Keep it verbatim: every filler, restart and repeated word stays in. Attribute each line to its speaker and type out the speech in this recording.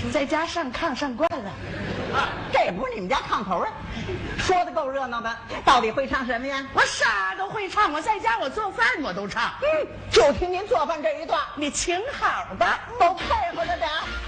Speaker 1: 在家上炕上惯了。
Speaker 2: 这不是你们家炕头啊？说的够热闹的，到底会唱什么呀？
Speaker 1: 我啥都会唱，我在家我做饭我都唱。
Speaker 2: 嗯，就听您做饭这一段，
Speaker 1: 你请好吧，
Speaker 2: 都配合着点。